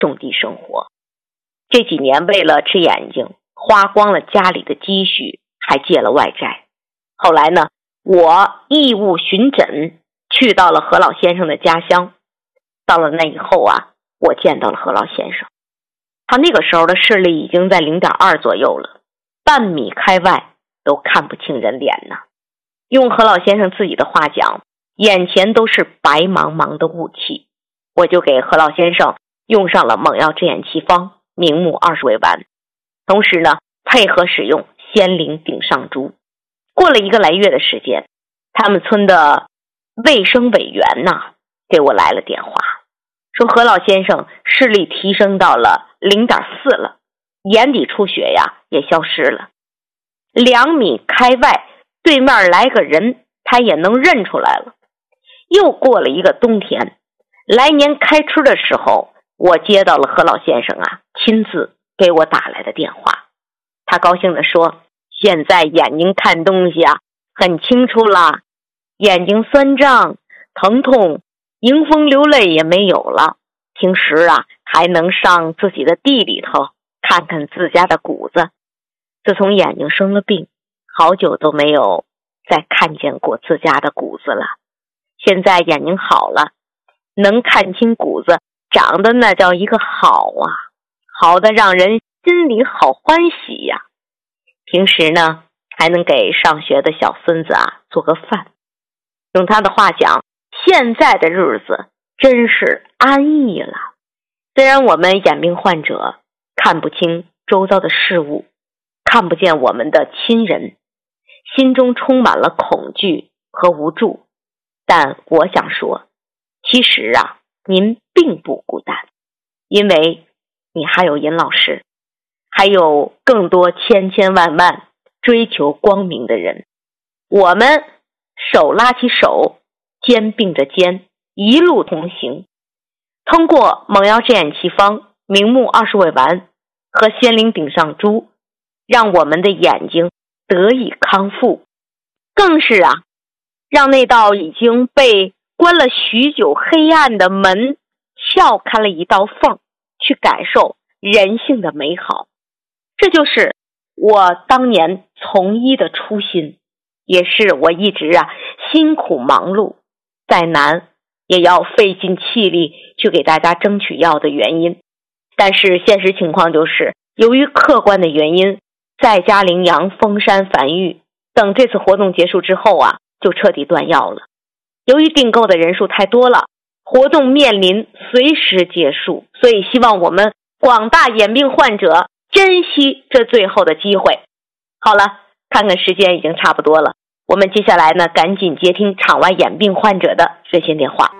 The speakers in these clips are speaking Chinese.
种地生活。这几年为了治眼睛，花光了家里的积蓄，还借了外债。后来呢，我义务巡诊，去到了何老先生的家乡。到了那以后啊，我见到了何老先生。他那个时候的视力已经在 0.2 左右了，半米开外都看不清人脸呢。用何老先生自己的话讲，眼前都是白茫茫的雾气。我就给何老先生用上了猛药治眼奇方明目20味丸，同时呢配合使用仙灵顶上珠。过了1个来月的时间，他们村的卫生委员呢给我来了电话，说何老先生视力提升到了 0.4 了，眼底出血呀也消失了，2米开外对面来个人他也能认出来了。又过了一个冬天，来年开春的时候，我接到了何老先生啊亲自给我打来的电话。他高兴地说，现在眼睛看东西啊很清楚了，眼睛酸胀疼痛迎风流泪也没有了，平时啊还能上自己的地里头看看自家的谷子。自从眼睛生了病，好久都没有再看见过自家的谷子了。现在眼睛好了，能看清谷子，长得那叫一个好啊，好的让人心里好欢喜呀。平时呢还能给上学的小孙子啊做个饭。用他的话讲，现在的日子真是安逸了。虽然我们眼病患者看不清周遭的事物，看不见我们的亲人，心中充满了恐惧和无助，但我想说，其实啊您并不孤单，因为你还有尹老师，还有更多千千万万追求光明的人。我们手拉起手，肩并着肩，一路同行。通过猛药治眼奇方明目20味丸和仙灵顶上珠，让我们的眼睛得以康复，更是啊让那道已经被关了许久黑暗的门撬开了一道缝，去感受人性的美好。这就是我当年从医的初心，也是我一直辛苦忙碌，再难也要费尽气力去给大家争取药的原因。但是现实情况就是，由于客观的原因，在家羚羊、封山、繁育等这次活动结束之后就彻底断药了。由于订购的人数太多了，活动面临随时结束，所以希望我们广大眼病患者珍惜这最后的机会。好了，看看时间已经差不多了，我们接下来呢赶紧接听场外眼病患者的热线电话。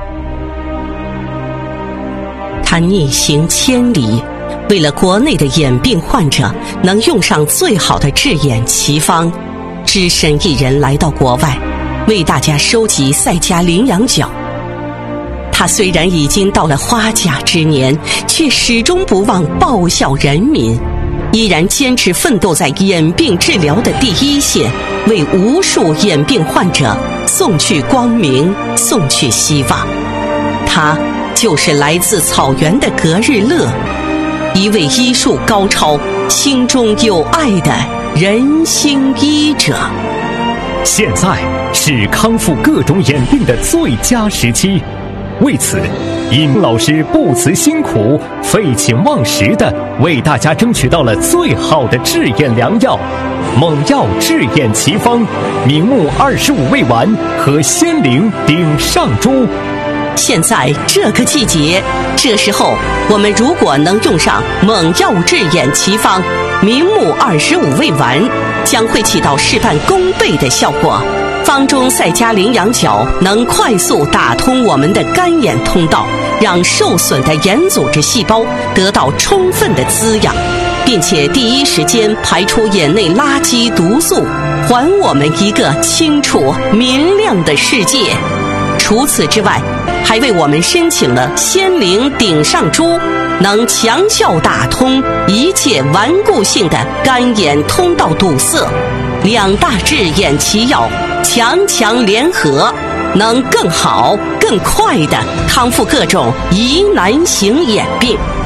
他逆行千里，为了国内的眼病患者能用上最好的治眼奇方，只身一人来到国外，为大家收集赛迦羚羊角。他虽然已经到了花甲之年，却始终不忘报效人民，依然坚持奋斗在眼病治疗的第一线，为无数眼病患者送去光明，送去希望。他就是来自草原的格日乐，一位医术高超、心中有爱的人心医者。 现在是康复各种眼病的最佳时期，为此尹老师不辞辛苦、废寝忘食地为大家争取到了最好的治眼良药——猛药治眼奇方明目25味丸和仙灵顶上珠。 现在这个季节，这时候我们如果能用上猛药治眼奇方明目25味丸，将会起到事半功倍的效果。方中赛迦羚羊角能快速打通我们的干眼通道，让受损的眼组织细胞得到充分的滋养，并且第一时间排出眼内垃圾毒素，还我们一个清楚明亮的世界。除此之外，还为我们申请了仙灵顶上珠，能强效打通一切顽固性的干眼通道堵塞。两大治眼奇药强强联合， 能更好、更快地康复各种疑难型眼病。